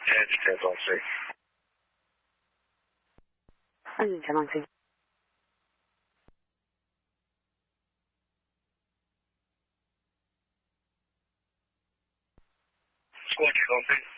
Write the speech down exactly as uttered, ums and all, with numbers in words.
Ted, Ted, all safe. 二十前方 C。 Squad, you on safe?